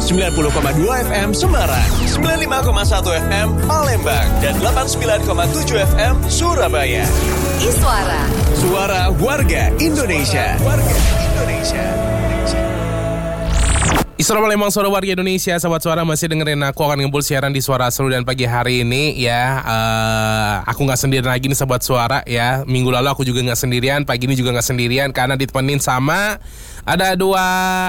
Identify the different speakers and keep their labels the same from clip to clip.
Speaker 1: 90,2 FM Semarang, 95,1 FM Palembang, dan 89,7 FM Surabaya.
Speaker 2: Iswara,
Speaker 1: Suara Warga Indonesia.
Speaker 3: Isra Palembang, Suara Warga Indonesia. Sahabat Suara, masih dengerin aku akan ngebul siaran di Suara Seru. Dan pagi hari ini ya, aku gak sendirian lagi nih Sahabat Suara ya. Minggu lalu aku juga gak sendirian, pagi ini juga gak sendirian, karena ditemenin sama ada dua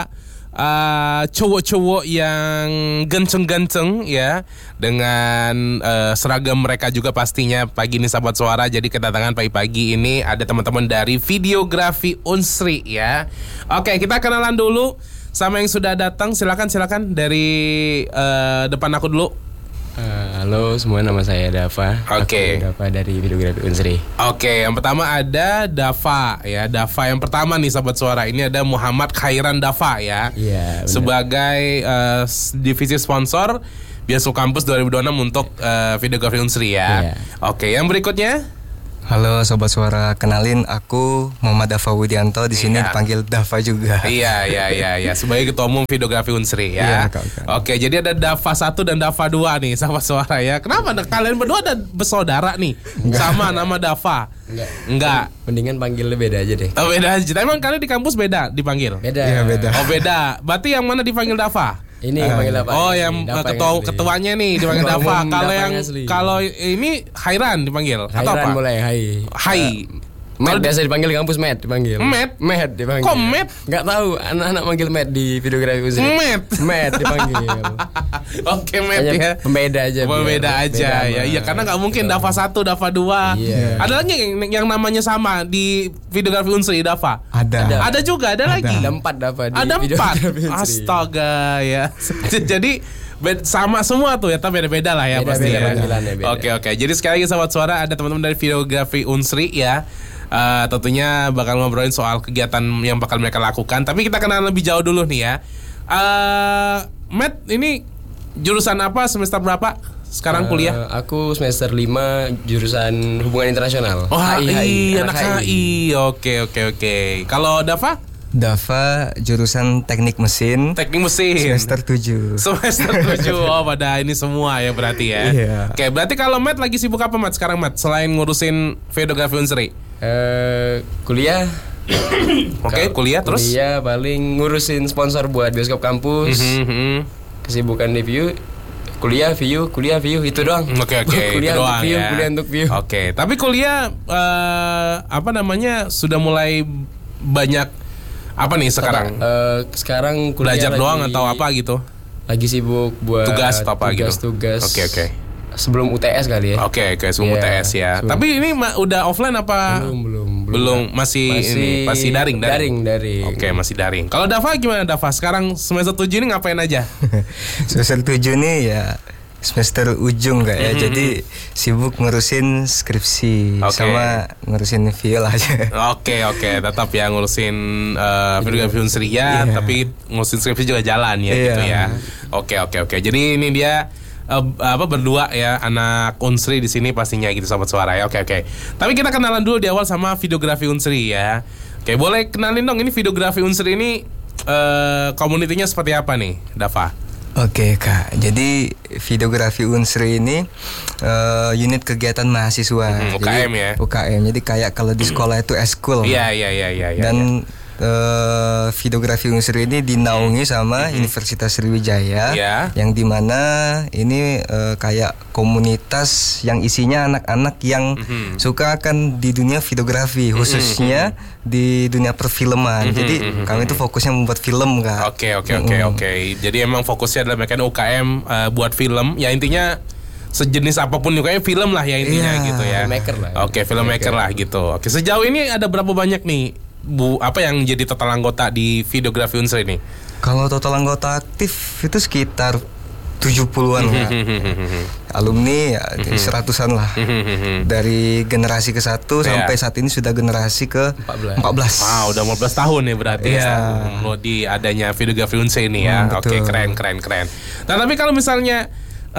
Speaker 3: cowok-cowok yang ganteng-ganteng ya, dengan seragam mereka juga pastinya pagi ini Sahabat Suara. Jadi kedatangan pagi-pagi ini ada teman-teman dari Videografi Unsri ya. Oke, kita kenalan dulu sama yang sudah datang. Silakan dari depan aku dulu.
Speaker 4: Halo semua, nama saya Dava.
Speaker 3: Oke.
Speaker 4: Dava dari Videografi Unsri.
Speaker 3: Oke, yang pertama ada Dava ya. Dava yang pertama nih Sahabat Suara. Ini ada Muhammad Khairan Dava ya.
Speaker 4: Iya, benar.
Speaker 3: Sebagai divisi sponsor Bioskop Kampus 2026 untuk Videografi Unsri ya.
Speaker 4: Iya.
Speaker 3: Oke, yang berikutnya.
Speaker 5: Halo Sobat Suara, kenalin aku Muhammad Dava Widianto, di sini dipanggil Dava juga.
Speaker 3: Iya. Sebagai Ketua Umum Videografi Unsri ya.
Speaker 5: Iya,
Speaker 3: Oke, jadi ada Dava 1 dan Dava 2 nih Sahabat Suara ya. Kenapa kalian berdua ada bersaudara nih? Sama nama Dava? Enggak.
Speaker 4: Mendingan panggilnya beda aja deh.
Speaker 3: Oh, beda aja. Emang kalian di kampus beda dipanggil?
Speaker 4: Beda.
Speaker 5: Iya, beda.
Speaker 3: Oh, beda. Berarti yang mana dipanggil Dava?
Speaker 4: Ini panggil apa?
Speaker 3: Oh, yang ketuanya nih dipanggil Dava. Kalau ini Khairan dipanggil atau
Speaker 4: Khairan
Speaker 3: apa?
Speaker 4: Boleh, Hai. Matt biasa dipanggil di kampus, Matt dipanggil. Matt dipanggil.
Speaker 3: Kok Matt?
Speaker 4: Enggak tahu, anak-anak manggil Matt di Videografi Unsri.
Speaker 3: Matt
Speaker 4: dipanggil.
Speaker 3: Oke, Matt ya.
Speaker 4: Pembeda aja.
Speaker 3: Beda aja ya. Iya, karena enggak mungkin Dava 1, Dava 2.
Speaker 4: Iya.
Speaker 3: Ada lagi yang namanya sama di Videografi Unsri, Dava? Ada juga, ada lagi.
Speaker 4: Ada 4 Dava di
Speaker 3: Ada 4.
Speaker 4: Videografi Unsri.
Speaker 3: Astaga ya. Jadi sama semua tuh ya, tapi beda-beda lah ya pasti ya. Oke. Jadi sekali lagi Sahabat Suara, ada teman-teman dari Videografi Unsri ya. Tentunya bakal ngobrolin soal kegiatan yang bakal mereka lakukan. Tapi kita kenal lebih jauh dulu nih ya. Matt, ini jurusan apa, semester berapa sekarang kuliah?
Speaker 4: Aku semester 5 jurusan Hubungan Internasional.
Speaker 3: Oh, HI, anak HI. Oke. Kalau Dava?
Speaker 5: Dava jurusan Teknik Mesin. Semester 7.
Speaker 3: Oh, pada ini semua ya berarti ya.
Speaker 5: Iya.
Speaker 3: Oke, berarti kalau Matt lagi sibuk apa Matt sekarang, Matt? Selain ngurusin Videografi Unsri?
Speaker 4: Kuliah.
Speaker 3: Oke, kuliah terus?
Speaker 4: Kuliah paling ngurusin sponsor buat Bioskop Kampus. Kesibukan di view. Kuliah view itu doang.
Speaker 3: Oke.
Speaker 4: Kuliah untuk view.
Speaker 3: Oke, tapi kuliah sudah mulai banyak apa nih sekarang?
Speaker 4: Sekarang kuliah
Speaker 3: belajar doang atau apa gitu?
Speaker 4: Lagi sibuk buat
Speaker 3: tugas apa gitu?
Speaker 4: Tugas.
Speaker 3: Oke.
Speaker 4: Sebelum UTS kali ya.
Speaker 3: Oke, sebelum UTS ya. Tapi ini udah offline apa? Belum. Masih daring. Oke, masih daring. Kalau Dava gimana Dava? Sekarang semester 7 ini ngapain aja?
Speaker 5: Semester 7 nih ya semester ujung ya. Jadi sibuk ngurusin skripsi sama ngurusin video aja. Oke,
Speaker 3: tetap ya ngurusin Videografi Unsri ya, tapi ngurusin skripsi juga jalan ya gitu ya. Oke. Jadi ini dia berdua ya anak Unsri di sini pastinya gitu Sobat Suara ya. Oke. Tapi kita kenalan dulu di awal sama Videografi Unsri ya. Oke, boleh kenalin dong ini Videografi Unsri ini komunitinya seperti apa nih, Dava?
Speaker 5: Oke Kak, jadi Videografi Unsri ini unit kegiatan mahasiswa.
Speaker 3: UKM ya.
Speaker 5: UKM, jadi kayak kalau di sekolah itu eskul.
Speaker 3: Iya.
Speaker 5: Dan Videografi Unsri ini dinaungi sama Universitas Sriwijaya, yang dimana ini kayak komunitas yang isinya anak-anak yang suka akan di dunia videografi, khususnya di dunia perfilman. Jadi kami itu fokusnya membuat film, Kak.
Speaker 3: Oke. Jadi emang fokusnya adalah mereka UKM buat film. Ya intinya sejenis apapun UKM film lah ya intinya gitu ya.
Speaker 4: Filmmaker lah.
Speaker 3: Oke, filmmaker lah gitu. Oke, sejauh ini ada berapa banyak nih apa yang jadi total anggota di Videografi Unsri ini?
Speaker 5: Kalau total anggota aktif itu sekitar 70-an lah. Alumni ya 100-an lah. Dari generasi ke-1 sampai saat ini sudah generasi ke 14.
Speaker 3: Wow, udah 15 tahun ya berarti di adanya Videografi Unsri ini ya. Oke, keren. Nah, tapi kalau misalnya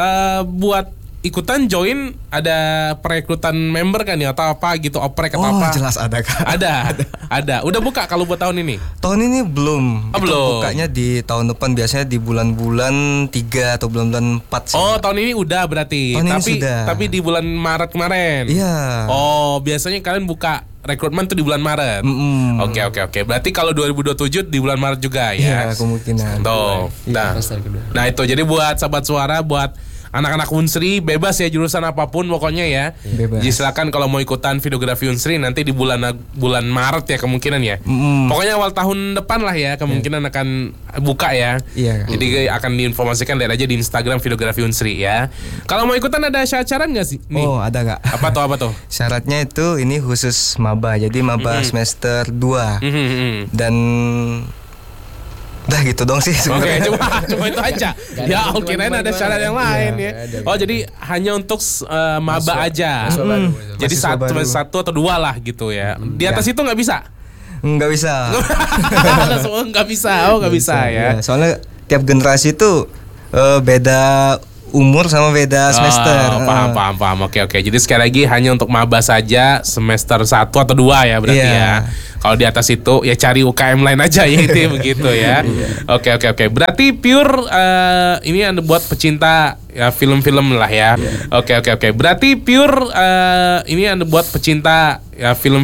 Speaker 3: buat ikutan join ada perekrutan member kan ya atau apa gitu, oprek atau apa?
Speaker 5: Jelas ada Kak.
Speaker 3: Ada Ada. Udah buka kalau buat tahun ini?
Speaker 5: Tahun ini belum.
Speaker 3: Belum.
Speaker 5: Bukanya di tahun depan, biasanya di bulan-bulan 3 atau bulan-bulan 4 sih.
Speaker 3: Oh, tahun ini udah berarti.
Speaker 5: Tahun ini sudah.
Speaker 3: Tapi di bulan Maret kemarin.
Speaker 5: Iya.
Speaker 3: Oh, biasanya kalian buka rekrutmen tuh di bulan Maret. Oke. Berarti kalau 2027 di bulan Maret juga ya.
Speaker 5: Iya, kemungkinan.
Speaker 3: Tuh. Nah, itu jadi buat sahabat suara, buat anak-anak Unsri bebas ya jurusan apapun pokoknya ya.
Speaker 5: Bebas.
Speaker 3: Jadi silakan kalau mau ikutan videografi Unsri nanti di bulan Maret ya kemungkinan ya. Pokoknya awal tahun depan lah ya kemungkinan akan buka ya.
Speaker 5: Iya.
Speaker 3: Jadi akan diinformasikan, lihat aja di Instagram videografi Unsri ya. Kalau mau ikutan ada syarat nggak sih? Nih.
Speaker 5: Oh, ada nggak?
Speaker 3: Apa tuh?
Speaker 5: Syaratnya itu ini khusus maba. Jadi maba semester 2. Dan udah gitu dong sih sebenarnya.
Speaker 3: Oke, cuma itu aja. Ya, kirain ada syarat yang lain ya. Oh, jadi hanya untuk maba aja. Jadi satu atau 2 lah gitu ya. Di atas itu nggak bisa?
Speaker 5: Nggak bisa.
Speaker 3: Nggak bisa. Oh, nggak bisa ya.
Speaker 5: Soalnya tiap generasi itu beda umur sama beda semester.
Speaker 3: Paham. Oke. Jadi sekali lagi hanya untuk maba saja semester 1 atau 2 ya berarti ya. Kalau di atas itu ya cari UKM lain aja ya itu begitu ya. Oke. Berarti pure ini Anda buat pecinta ya film-film lah ya. Oke. Berarti pure ini Anda buat pecinta ya film